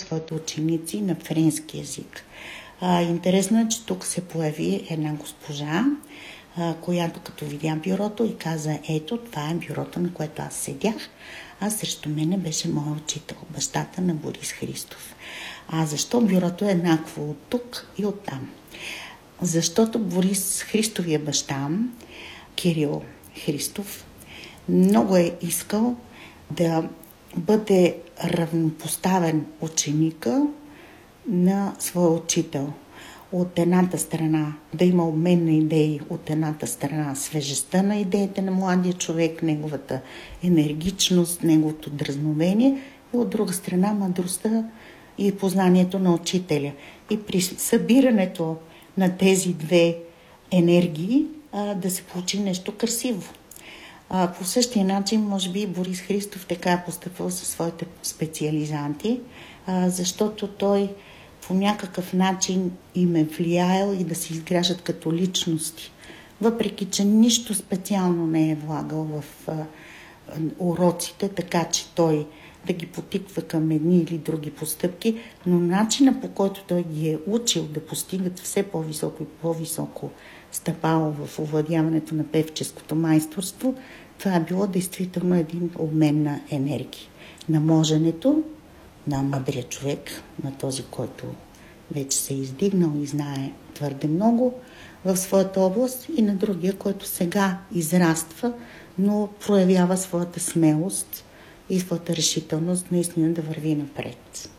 своите ученици на френски език. Интересно е, че тук се появи една госпожа, която като видя бюрото и каза: ето, това е бюрото, на което аз седях, а срещу мене беше моят учител, бащата на Борис Христов. Защо бюрото е еднакво от тук и от там? Защото Борис Христовия баща, Кирил Христов, много е искал да бъде равнопоставен ученика на своя учител. От едната страна да има обмен на идеи, от едната страна свежестта на идеите на младия човек, неговата енергичност, неговото дразновение, и от друга страна мъдростта и познанието на учителя. И при събирането на тези две енергии да се получи нещо красиво. По същия начин, може би, Борис Христов така е постъпвал със своите специализанти, защото той по някакъв начин им е влияел и да се изграждат като личности. Въпреки че нищо специално не е влагал в уроците, така че той да ги потиква към едни или други постъпки, но начина, по който той ги е учил да постигат все по-високо и по-високо стъпало в овладяването на певческото майсторство, това е било действително един обмен на енергии. На моженето на мъдрия човек, на този, който вече се е издигнал и знае твърде много в своята област, и на другия, който сега израства, но проявява своята смелост и своята решителност наистина да върви напред.